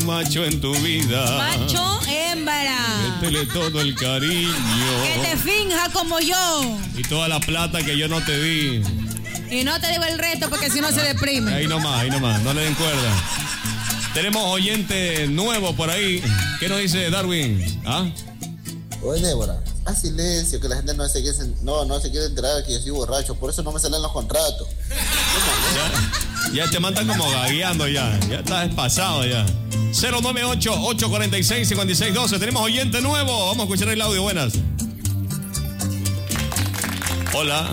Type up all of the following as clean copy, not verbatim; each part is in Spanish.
un macho en tu vida. Macho hembra. Métele todo el cariño. Que te finja como yo. Y toda la plata que yo no te di. Y no te digo el resto porque si no se deprime. Ahí nomás, no le den cuerda. Tenemos oyente nuevo por ahí. ¿Qué nos dice Darwin? ¿Ah? Oye, Débora, haz silencio, que la gente no se quiere enterar de que yo soy borracho, por eso no me salen los contratos. Ya te mandan como gagueando ya estás despasado ya. 098-846-5612. Tenemos oyente nuevo. Vamos a escuchar el audio. Buenas. Hola.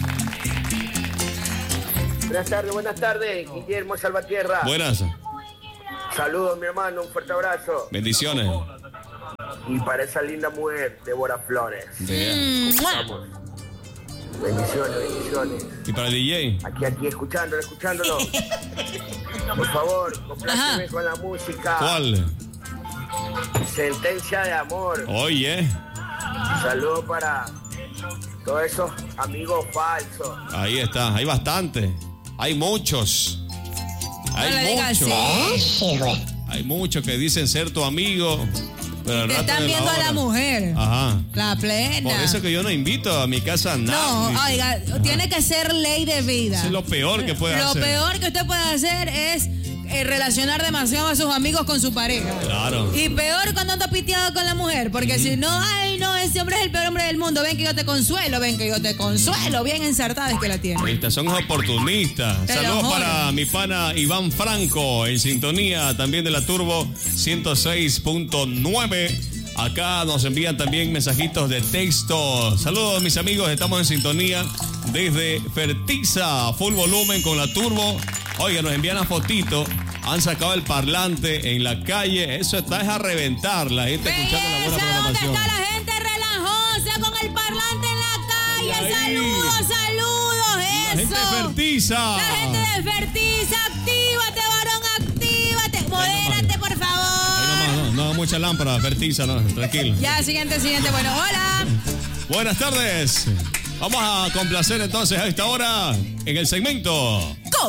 Buenas tardes, Guillermo Salvatierra. Buenas. Saludos, mi hermano, un fuerte abrazo. Bendiciones. Y para esa linda mujer, Débora Flores. Vamos. Bendiciones. ¿Y para el DJ? Aquí, escuchándolo. Por favor, compláceme con la música. ¿Cuál? Sentencia de amor. Oye. Saludos para todos esos amigos falsos. Ahí está, hay bastante. Hay muchos. Hay muchos que dicen ser tu amigo. Pero te están viendo a la mujer. Ajá. La plena. Por eso que yo no invito a mi casa a nadie. No, oiga, tiene que ser ley de vida. Eso es lo peor que puede hacer. Lo peor que usted puede hacer es relacionar demasiado a sus amigos con su pareja. Claro. Y peor cuando anda piteado con la mujer, porque si no, ese hombre es el peor hombre del mundo. Ven que yo te consuelo. Bien ensartada es que la tiene. Estas son oportunistas. Saludos para mi pana Iván Franco, en sintonía también de la Turbo 106.9. Acá nos envían también mensajitos de texto. Saludos, mis amigos, estamos en sintonía desde Fertiza, full volumen con la Turbo. Oiga, nos envían la fotito. Han sacado el parlante en la calle. Eso es a reventar. La gente escuchando la buena programación. ¿Dónde está la gente relajosa con el parlante en la calle? Saludos, eso. La gente de Fertiza. La gente de Fertiza, actívate, varón, actívate. Modérate, por favor. No, mucha lámpara, Fertiza, no, tranquilo. Ya, siguiente. Bueno, hola. Buenas tardes. Vamos a complacer entonces a esta hora en el segmento